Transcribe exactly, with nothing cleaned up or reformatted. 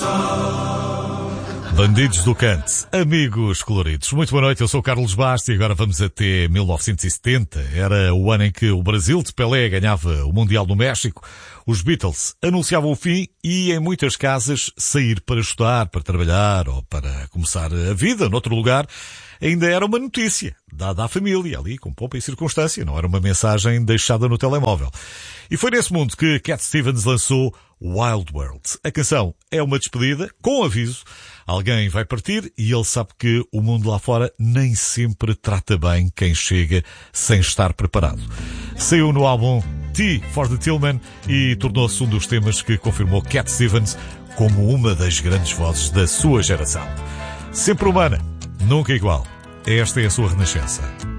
Bandidos do Cante, amigos coloridos. Muito boa noite, eu sou o Carlos Bastos e agora vamos até mil novecentos e setenta. Era o ano em que o Brasil de Pelé ganhava o Mundial no México. Os Beatles anunciavam o fim e em muitas casas sair para estudar, para trabalhar ou para começar a vida noutro lugar ainda era uma notícia, dada à família, ali com pompa e circunstância, não era uma mensagem deixada no telemóvel. E foi nesse mundo que Cat Stevens lançou Wild World. A canção é uma despedida, com aviso. Alguém vai partir e ele sabe que o mundo lá fora nem sempre trata bem quem chega sem estar preparado. Saiu no álbum T for the Tillman e tornou-se um dos temas que confirmou Cat Stevens como uma das grandes vozes da sua geração. Sempre humana, nunca igual. Esta é a sua renascença.